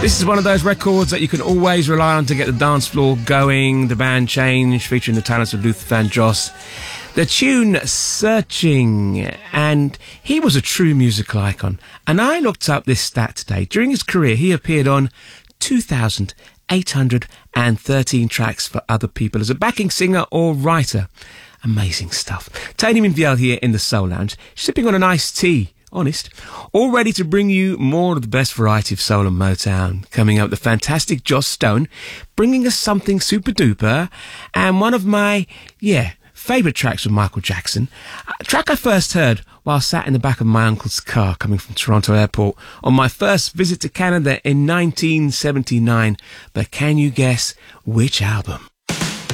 This is one of those records that you can always rely on to get the dance floor going. The band Change, featuring the talents of Luther Vandross. The tune Searching, and he was a true musical icon. And I looked up this stat today. During his career, he appeared on 2,813 tracks for other people as a backing singer or writer. Amazing stuff. Tony Minviel here in the Soul Lounge, sipping on an iced tea. Honest, all ready to bring you more of the best variety of soul and Motown. Coming up, the fantastic Joss Stone, bringing us something super duper, and one of my, favourite tracks from Michael Jackson. A track I first heard while sat in the back of my uncle's car coming from Toronto Airport on my first visit to Canada in 1979. But can you guess which album?